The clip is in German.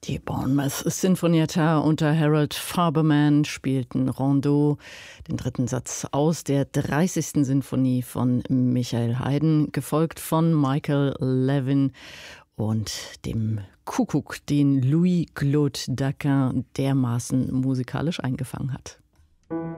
Die Bournemouth Sinfonietta unter Harold Faberman spielten Rondeau, den dritten Satz aus der 30. Sinfonie von Michael Haydn, gefolgt von Michael Levin und dem Kuckuck, den Louis-Claude Daquin dermaßen musikalisch eingefangen hat.